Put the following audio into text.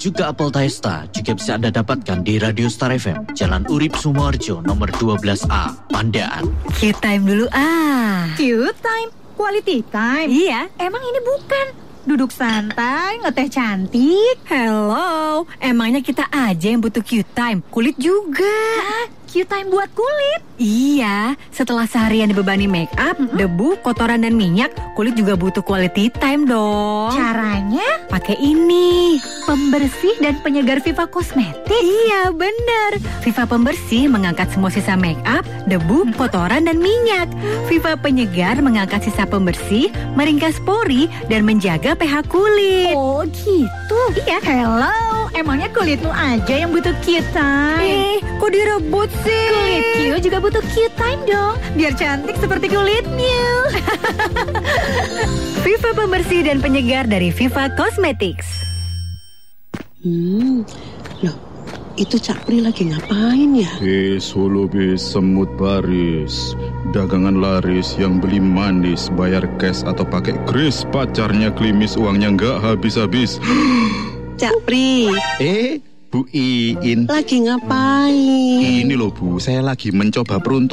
juga apel Taesta juga bisa Anda dapatkan di Radio Star FM, Jalan Urip Sumoharjo, nomor 12A, Pandaan. Q-time dulu Q-time? Quality time? Iya. Emang ini bukan duduk santai, ngeteh cantik? Hello, emangnya kita aja yang butuh Q-time? Kulit juga. Q-time buat kulit? Iya, setelah seharian dibebani make up, debu, kotoran dan minyak, kulit juga butuh quality time dong. Caranya? Pakai ini. Pembersih dan penyegar Viva Cosmetics? Iya, benar. Viva Pembersih mengangkat semua sisa make up, debu, kotoran dan minyak. Viva Penyegar mengangkat sisa pembersih, meringkas pori dan menjaga pH kulit. Oh gitu? Iya. Hello, emangnya kulitmu aja yang butuh Q-time? Kok direbut sih? Kulit Q juga butuh Q-time dong, biar cantik seperti kulitnya. Viva Pembersih dan Penyegar dari Viva Cosmetics. Loh, itu Cak Pri lagi ngapain ya? Solo semut baris. Dagangan laris, yang beli manis, bayar cash atau pakai kris, pacarnya klimis, uangnya nggak habis-habis. Cak Pri. Bu Iin. Lagi ngapain? Ini loh Bu, saya lagi mencoba peruntungan